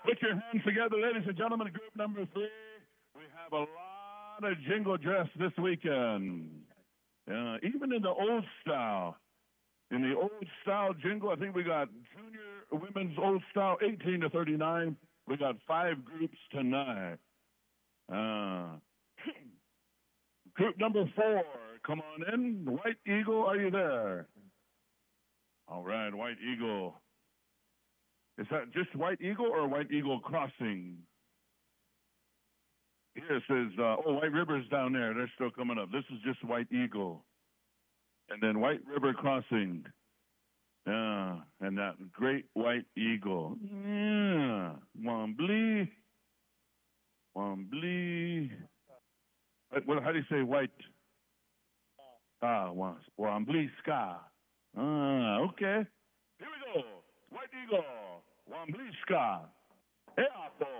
Put your hands together, ladies and gentlemen. Group number 3. We have a lot of jingle dress this weekend. Even in the old style. In the old style jingle, I think we got junior women's old style 18 to 39. We got 5 groups tonight. Group number 4, come on in. White Eagle, are you there? All right, White Eagle. Is that just White Eagle or White Eagle Crossing? Here it says, White River's down there. They're still coming up. This is just White Eagle. And then White River Crossing. And that great White Eagle. Yeah. Wombly. How do you say white? Wombly Ska. Okay. Here we go. White Eagle. Wombly Ska. Hey,